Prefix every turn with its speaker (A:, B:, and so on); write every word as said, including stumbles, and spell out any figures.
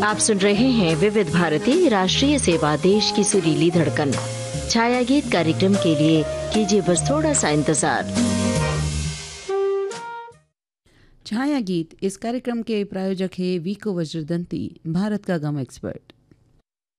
A: आप सुन रहे हैं विविध भारती राष्ट्रीय सेवा, देश की सुरीली धड़कन। छाया गीत कार्यक्रम के लिए कीजिए बस थोड़ा सा इंतजार।
B: छाया गीत इस कार्यक्रम के प्रायोजक है वीको वज्रदंती, भारत का गम एक्सपर्ट।